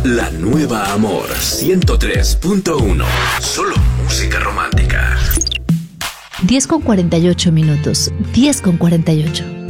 La nueva Amor 103.1. Solo música romántica. 10:48 minutos. 10:48.